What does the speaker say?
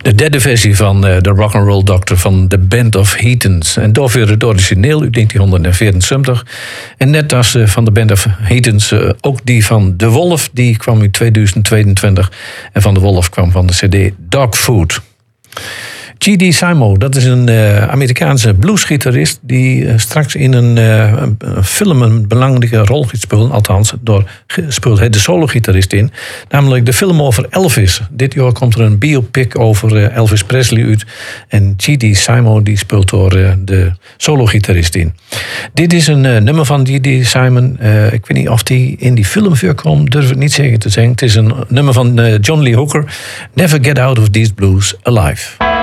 De derde versie van de Rock'n'Roll Doctor van The Band of Heathens. En door weer het origineel uit 1974. En net als van de Band of Heathens ook die van De Wolf. Die kwam in 2022. En van De Wolf kwam van de cd Dog Food. G.D. Simo, dat is een Amerikaanse bluesgitarist die straks in een film een belangrijke rol gaat spelen. Althans, speelt hij de solo-gitarist in. Namelijk de film over Elvis. Dit jaar komt er een biopic over Elvis Presley uit. En G.D. Simo die speelt door de solo-gitarist in. Dit is een nummer van G.D. Simon. Ik weet niet of die in die film voorkomt, durf ik niet zeker te zeggen. Het is een nummer van John Lee Hooker. Never Get Out of These Blues Alive.